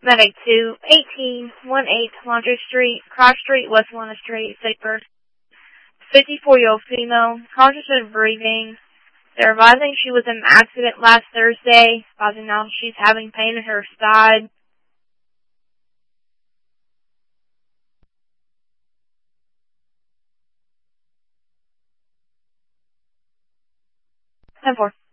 Medic 2, 1818 Laundry Street, Cross Street, West Walnut Street, Sickburn. 54-year-old female, conscious and breathing. They're advising she was in an accident last Thursday, advising now she's having pain in her side. 10-4.